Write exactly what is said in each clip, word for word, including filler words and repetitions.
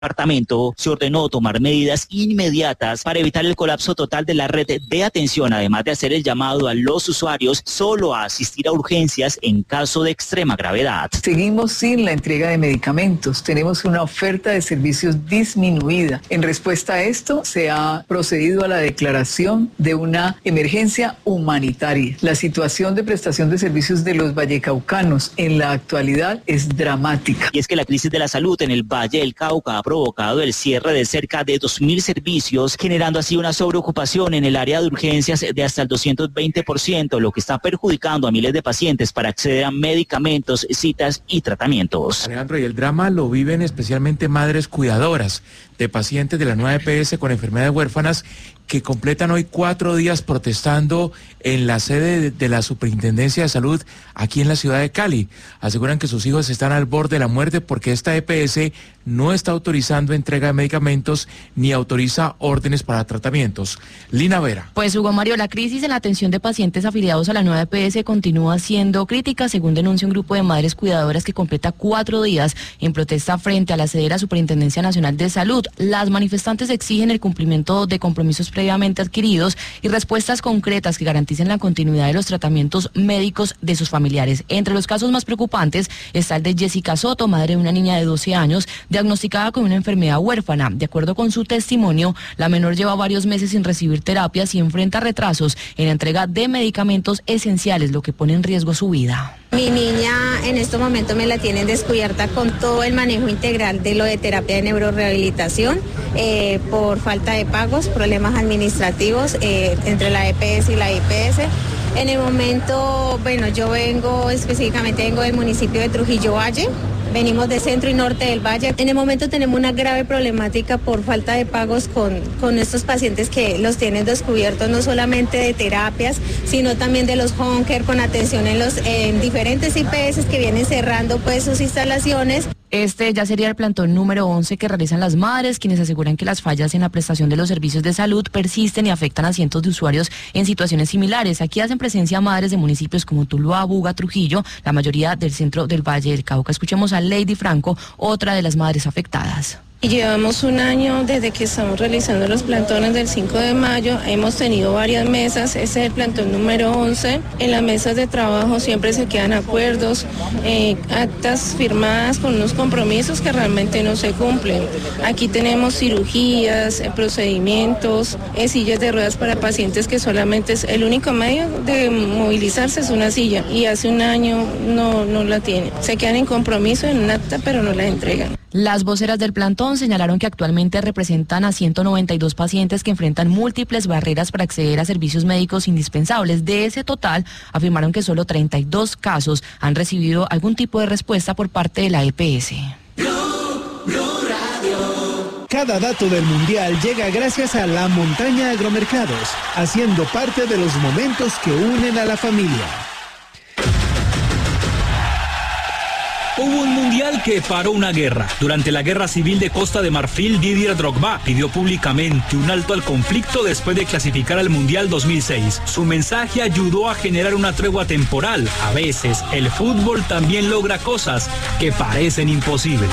departamento se ordenó tomar medidas inmediatas para evitar el colapso total de la red de atención, además de hacer el llamado a los usuarios solo a asistir a urgencias en caso de extrema gravedad. Seguimos sin la entrega de medicamentos, tenemos una oferta de servicios disminuida. En respuesta a esto, se ha procedido a la declaración de una emergencia humanitaria. La situación de prestación de servicios de los vallecaucanos en la actualidad es dramática. Y es que la crisis de la salud en el Valle del Cauca ha provocado el cierre de cerca de dos mil servicios, generando así una sobreocupación en el área de urgencias de hasta el doscientos veinte por ciento, lo que está perjudicando a miles de pacientes para acceder a medicamentos, citas y tratamientos. Alejandro, y el drama lo viven especialmente madres cuidadoras de pacientes de la nueva E P S con enfermedades huérfanas que completan hoy cuatro días protestando en la sede de, de la Superintendencia de Salud aquí en la ciudad de Cali. Aseguran que sus hijos están al borde de la muerte porque esta E P S no está autorizando entrega de medicamentos ni autoriza órdenes para tratamientos. Lina Vera. Pues Hugo Mario, la crisis en la atención de pacientes afiliados a la nueva E P S continúa siendo crítica, según denuncia un grupo de madres cuidadoras que completa cuatro días en protesta frente a la sede de la Superintendencia Nacional de Salud. Las manifestantes exigen el cumplimiento de compromisos previamente adquiridos y respuestas concretas que garanticen la continuidad de los tratamientos médicos de sus familiares. Entre los casos más preocupantes está el de Jessica Soto, madre de una niña de doce años, diagnosticada con una enfermedad huérfana. De acuerdo con su testimonio, la menor lleva varios meses sin recibir terapias y enfrenta retrasos en la entrega de medicamentos esenciales, lo que pone en riesgo su vida. Mi niña en estos momentos me la tienen descubierta con todo el manejo integral de lo de terapia de neurorehabilitación eh, por falta de pagos, problemas administrativos eh, entre la E P S y la I P S. En el momento, bueno, yo vengo específicamente vengo del municipio de Trujillo Valle. Venimos de centro y norte del valle. En el momento tenemos una grave problemática por falta de pagos con, con estos pacientes que los tienen descubiertos no solamente de terapias, sino también de los home care con atención en los en diferentes I P S que vienen cerrando pues sus instalaciones. Este ya sería el plantón número once que realizan las madres, quienes aseguran que las fallas en la prestación de los servicios de salud persisten y afectan a cientos de usuarios en situaciones similares. Aquí hacen presencia madres de municipios como Tuluá, Buga, Trujillo, la mayoría del centro del Valle del Cauca. Escuchemos a Lady Franco, otra de las madres afectadas. Y llevamos un año desde que estamos realizando los plantones del cinco de mayo, hemos tenido varias mesas, ese es el plantón número once, en las mesas de trabajo siempre se quedan acuerdos, eh, actas firmadas con unos compromisos que realmente no se cumplen. Aquí tenemos cirugías, eh, procedimientos, eh, sillas de ruedas para pacientes que solamente es el único medio de movilizarse es una silla y hace un año no, no la tienen. Se quedan en compromiso en un acta pero no la entregan. Las voceras del plantón señalaron que actualmente representan a ciento noventa y dos pacientes que enfrentan múltiples barreras para acceder a servicios médicos indispensables. De ese total, afirmaron que solo treinta y dos casos han recibido algún tipo de respuesta por parte de la E P S. Blue, Blue Radio. Cada dato del Mundial llega gracias a La Montaña Agromercados, haciendo parte de los momentos que unen a la familia. Hubo un mundial que paró una guerra. Durante la guerra civil de Costa de Marfil, Didier Drogba pidió públicamente un alto al conflicto después de clasificar al Mundial dos mil seis. Su mensaje ayudó a generar una tregua temporal. A veces, el fútbol también logra cosas que parecen imposibles.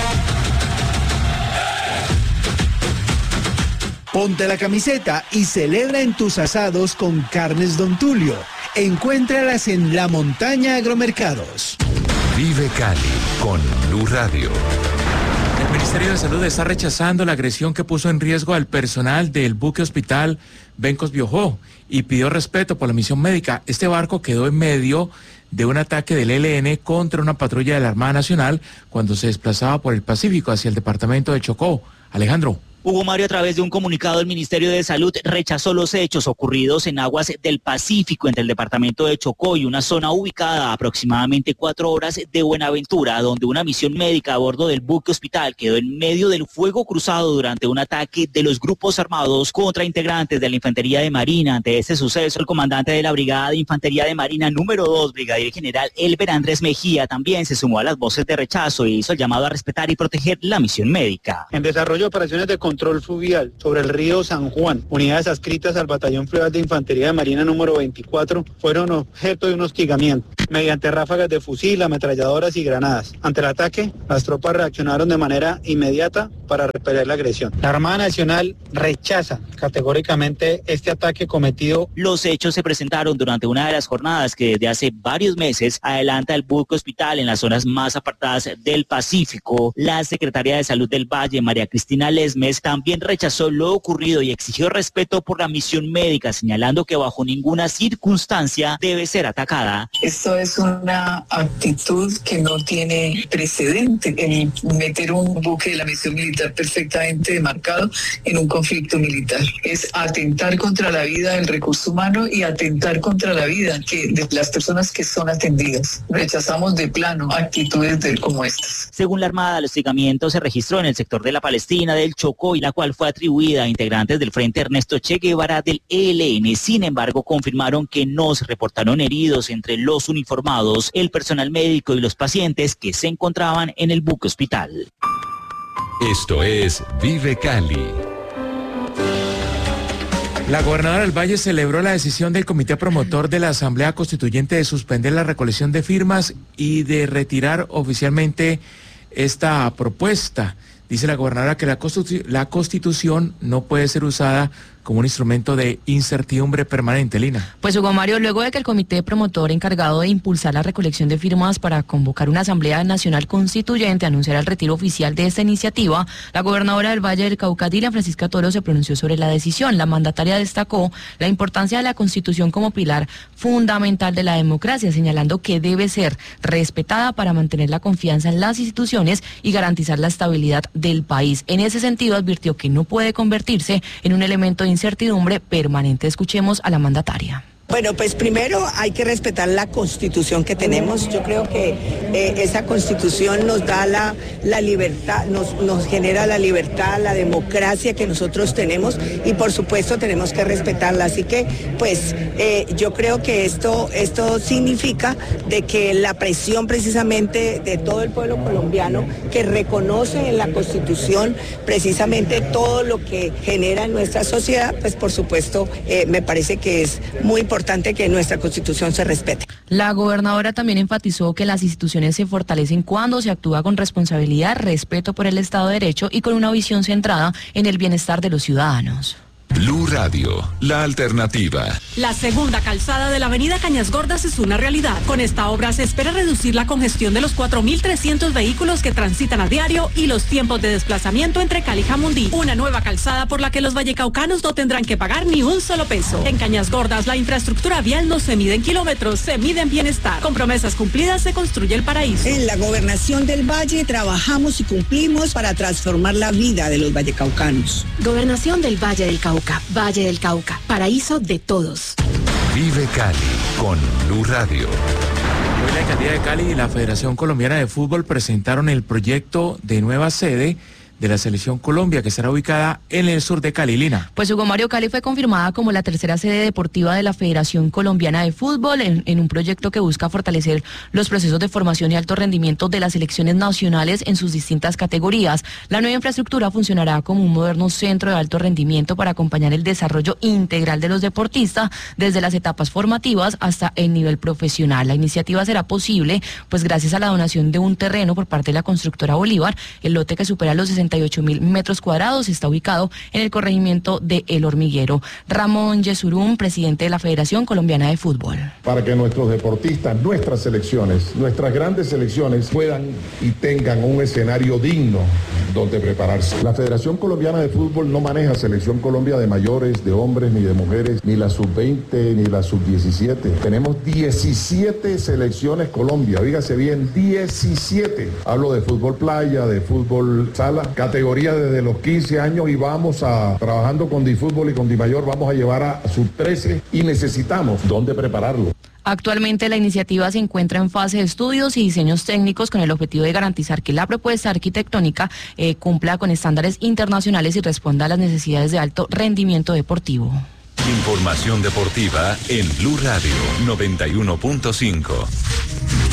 Ponte la camiseta y celebra en tus asados con Carnes Don Tulio. Encuéntralas en La Montaña Agromercados. Vive Cali con Blue Radio. El Ministerio de Salud está rechazando la agresión que puso en riesgo al personal del buque hospital Bencos Biojó y pidió respeto por la misión médica. Este barco quedó en medio de un ataque del E L N contra una patrulla de la Armada Nacional cuando se desplazaba por el Pacífico hacia el departamento de Chocó. Alejandro. Hugo Mario, a través de un comunicado, el Ministerio de Salud rechazó los hechos ocurridos en aguas del Pacífico entre el departamento de Chocó y una zona ubicada a aproximadamente cuatro horas de Buenaventura, donde una misión médica a bordo del buque hospital quedó en medio del fuego cruzado durante un ataque de los grupos armados contra integrantes de la Infantería de Marina. Ante este suceso, el comandante de la Brigada de Infantería de Marina número dos, Brigadier General Elber Andrés Mejía, también se sumó a las voces de rechazo y hizo el llamado a respetar y proteger la misión médica. En desarrollo de operaciones de control fluvial sobre el río San Juan. Unidades adscritas al Batallón Fluvial de Infantería de Marina número veinticuatro fueron objeto de un hostigamiento mediante ráfagas de fusil, ametralladoras y granadas. Ante el ataque, las tropas reaccionaron de manera inmediata para repeler la agresión. La Armada Nacional rechaza categóricamente este ataque cometido. Los hechos se presentaron durante una de las jornadas que desde hace varios meses adelanta el Buque Hospital en las zonas más apartadas del Pacífico. La secretaria de Salud del Valle, María Cristina Lesmes, también rechazó lo ocurrido y exigió respeto por la misión médica, señalando que bajo ninguna circunstancia debe ser atacada. Esto es una actitud que no tiene precedente, el meter un buque de la misión militar perfectamente demarcado en un conflicto militar. Es atentar contra la vida del recurso humano y atentar contra la vida que, de las personas que son atendidas. Rechazamos de plano actitudes de, como estas. Según la Armada, el hostigamiento se registró en el sector de la Palestina del Chocó, y la cual fue atribuida a integrantes del Frente Ernesto Che Guevara del E L N. Sin embargo, confirmaron que no se reportaron heridos entre los uniformados, el personal médico y los pacientes que se encontraban en el buque hospital. Esto es Vive Cali. La gobernadora del Valle celebró la decisión del comité promotor de la Asamblea Constituyente de suspender la recolección de firmas y de retirar oficialmente esta propuesta. Dice la gobernadora que la Constitu- la Constitución no puede ser usada como un instrumento de incertidumbre permanente, Lina. Pues Hugo Mario, luego de que el comité promotor encargado de impulsar la recolección de firmas para convocar una Asamblea Nacional Constituyente anunciara el retiro oficial de esta iniciativa, la gobernadora del Valle del Cauca, Dilia Francisca Toro, se pronunció sobre la decisión. La mandataria destacó la importancia de la Constitución como pilar fundamental de la democracia, señalando que debe ser respetada para mantener la confianza en las instituciones y garantizar la estabilidad del país. En ese sentido, advirtió que no puede convertirse en un elemento de incertidumbre permanente. Escuchemos a la mandataria. Bueno, pues primero hay que respetar la Constitución que tenemos. Yo creo que eh, esa Constitución nos da la, la libertad, nos, nos genera la libertad, la democracia que nosotros tenemos, y por supuesto tenemos que respetarla. Así que pues eh, yo creo que esto, esto significa de que la presión precisamente de todo el pueblo colombiano, que reconoce en la Constitución precisamente todo lo que genera en nuestra sociedad, pues por supuesto eh, me parece que es muy importante que nuestra Constitución se respete. La gobernadora también enfatizó que las instituciones se fortalecen cuando se actúa con responsabilidad, respeto por el Estado de Derecho y con una visión centrada en el bienestar de los ciudadanos. Blue Radio, la alternativa. La segunda calzada de la avenida Cañas Gordas es una realidad. Con esta obra se espera reducir la congestión de los cuatro mil trescientos vehículos que transitan a diario y los tiempos de desplazamiento entre Cali y Jamundí. Una nueva calzada por la que los vallecaucanos no tendrán que pagar ni un solo peso. En Cañas Gordas la infraestructura vial no se mide en kilómetros, se mide en bienestar. Con promesas cumplidas se construye el paraíso. En la Gobernación del Valle trabajamos y cumplimos para transformar la vida de los vallecaucanos. Gobernación del Valle del Cauca. Valle del Cauca, paraíso de todos. Vive Cali con Blue Radio. Hoy la Alcaldía de Cali y la Federación Colombiana de Fútbol presentaron el proyecto de nueva sede de la Selección Colombia, que estará ubicada en el sur de Cali, Lina. Pues Hugo Mario, Cali fue confirmada como la tercera sede deportiva de la Federación Colombiana de Fútbol en, en un proyecto que busca fortalecer los procesos de formación y alto rendimiento de las selecciones nacionales en sus distintas categorías. La nueva infraestructura funcionará como un moderno centro de alto rendimiento para acompañar el desarrollo integral de los deportistas desde las etapas formativas hasta el nivel profesional. La iniciativa será posible pues gracias a la donación de un terreno por parte de la constructora Bolívar. El lote, que supera los sesenta y ocho mil metros cuadrados, está ubicado en el corregimiento de El Hormiguero. Ramón Yesurum, presidente de la Federación Colombiana de Fútbol. Para que nuestros deportistas, nuestras selecciones, nuestras grandes selecciones puedan y tengan un escenario digno donde prepararse. La Federación Colombiana de Fútbol no maneja Selección Colombia de mayores, de hombres, ni de mujeres, ni la sub veinte, ni la sub diecisiete. Tenemos diecisiete selecciones Colombia, dígase bien, diecisiete. Hablo de fútbol playa, de fútbol sala, categoría desde los quince años, y vamos a, trabajando con Difútbol y con Dimayor, vamos a llevar a sub trece, y necesitamos dónde prepararlo. Actualmente la iniciativa se encuentra en fase de estudios y diseños técnicos con el objetivo de garantizar que la propuesta arquitectónica eh, cumpla con estándares internacionales y responda a las necesidades de alto rendimiento deportivo. Información deportiva en Blue Radio noventa y uno punto cinco.